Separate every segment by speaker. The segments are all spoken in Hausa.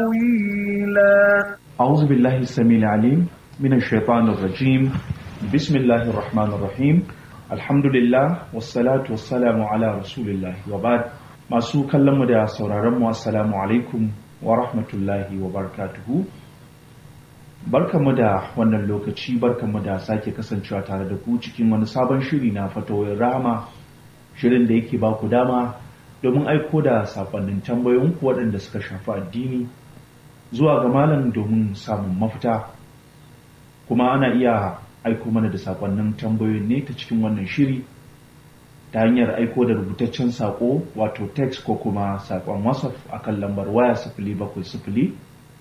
Speaker 1: طويلا.
Speaker 2: أعوذ بالله السميع العليم من الشيطان الرجيم. بسم الله الرحمن الرحيم. الحمد لله والصلاة والسلام على رسول الله وبعد. masu kallon mu da sauraron mu assalamu alaikum wa rahmatullahi wa barakatuhu. Barkanmu da wannan lokaci, barkanmu da sake kasancewa tare da ku cikin wani sabon shiri na fatawoyin rahama, shirin da yake ba ku dama domin aiko da sakonnin tambayoyinku waɗanda suka shafi addini zuwa ga malam domin samun mafita. Kuma ana iya aiko mana da sakonnin tambayoyin ne ta cikin wannan shiri ta hanyar aiko da rubutaccen sako wato text ko kuma sakon WhatsApp akan lambar waya 0700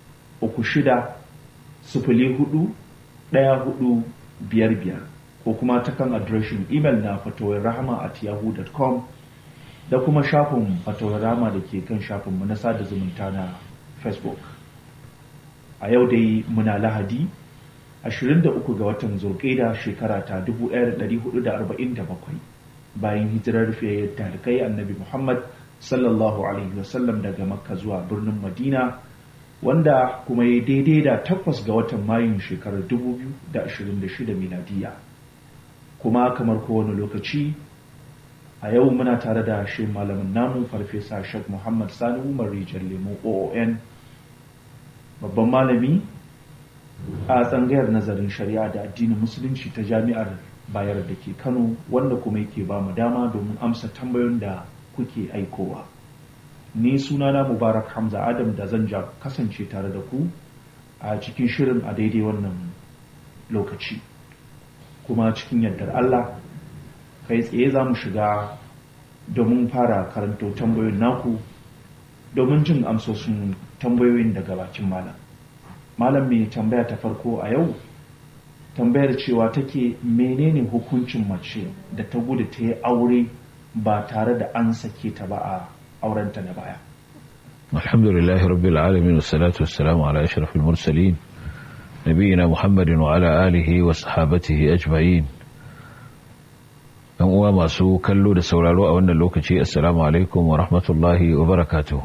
Speaker 2: 36041455 ko kuma ta kan adireshin email na fatawoyinrahama@yahoo.com da kuma shafin fatawoyin rahama da ke kan shafinmu na sada zumunta na Facebook. A yau dai muna Lahadi 23 ga watan Zulqa'da shekara ta 1447 bayan hijirar fiyayyar talikai Annabi Muhammad sallallahu alaihi wasallam daga Makka zuwa birnin Madina, wanda kuma ya daidai da 8 ga watan Mayun shekarar 2026 miladiya. Kuma kamar kowane lokaci a yau muna tare da shi malamin namu Farfesa Sheikh Muhammad Sani Umar Rijal Lemo OON, babban malami a tsangayar nazarin shari'a da addinin musulunci ta jami'ar Bayar da ke Kano, wanda kuma yake ba mu dama domin amsa tambayoyin da kuke aikowa. Ni sunana Mubarak Hamza Adam da zan kasance tare da ku a cikin shirin a daidai wannan lokaci. Kuma cikin yardar Allah kai tsaye za mu shiga domin fara karanto tambayoyin naku domin jin amsoshin tambayoyin daga bakin malam. Malam mai tambaya ta farko a yau tambayar cewa take, menene hukuncin mace da ta gudu ta yi aure ba tare da an sake ta ba a aurenta na baya?
Speaker 3: Alhamdulillahi rabbil alamin, wassalatu wassalamu ala ashrafil mursalin nabiyina Muhammadin wa ala alihi wa sahabatihi ajma'in. Yan uwa masu kallo da sauraro a wannan lokaci, assalamu alaikum wa rahmatullahi wa barakatuh.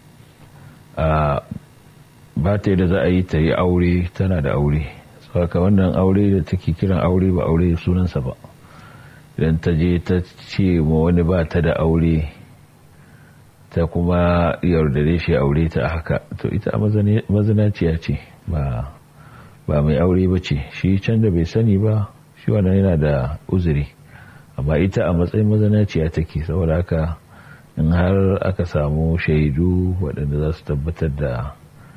Speaker 3: Ba ta da za a yi ta yi aure tana da aure, saka wannan aure da take kiran aure ba aure sunansa ba. Idan ta je ta ce ma wani ba ta da aure ta kuma yaudare shi aure ta haka, to ita mazinaciya ce, ba mai aure ba ce. Shi can da bai sani ba, shi wannan yana da uzuri, amma ita a matsayin mazinaciya take. Saboda haka in har aka samu shaidu waɗanda za su tabbatar da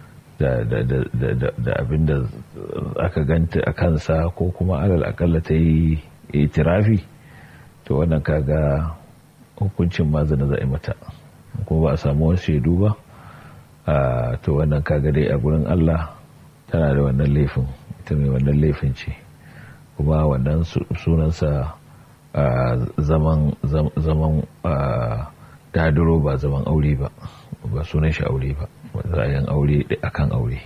Speaker 3: abin da aka ganta a kansa, ko kuma alal akalla ta yi itirafi, to wannan kaga hukuncin mazina za a yi mata. Kuma ba a samu wasu shaidu ba, to wannan kaga dai a gurin Allah tana da wannan laifin, ita mai wannan laifin ce. Kuma wannan sunansa zaman dadiro, ba zaman aure ba, ba sunan shi aure ba, ra'ayin aure akan aure.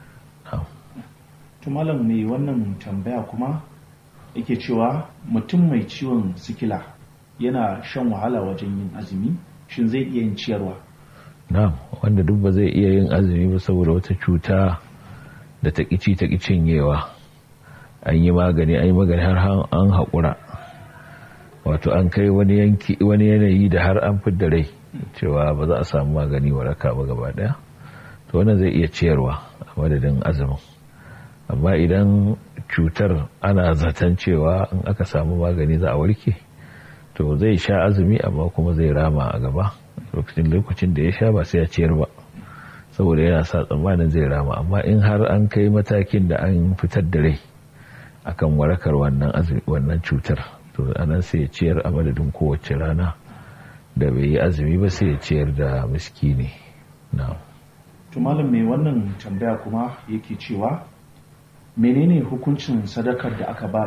Speaker 2: To malam mai wannan tambaya kuma yake cewa, mutum mai ciwon sikila yana shan wahala wajen yin azumi, shin zai iya yin ciyarwa?
Speaker 3: Na'am, wanda duk ba zai iya yin azumi ba saboda wata cuta da ta ƙi cinyewa, an yi magani har an haƙura, wato an kai wani yanayi da har an fidda rai cewa ba za a samu magani waraka ba gaba daya, to wannan zai iya ciyarwa a madadin azumin. Amma idan cutar ana zaton cewa in aka samu magani za a warke, to zai sha azumi amma kuma zai rama a gaba. Lokacin da ya sha ba sai ya ciyar ba, saboda yana sa tsammanin zai rama. Amma in har an kai matakin da an fitar da rai akan warakar wannan cutar, to anan sai ya ciyar a madadin kowace rana da bai yi azumi ba, sai ya ciyar da miskini. Na'am.
Speaker 2: To malam mai wannan tambaya kuma yake cewa, menene hukuncin sadakar da aka ba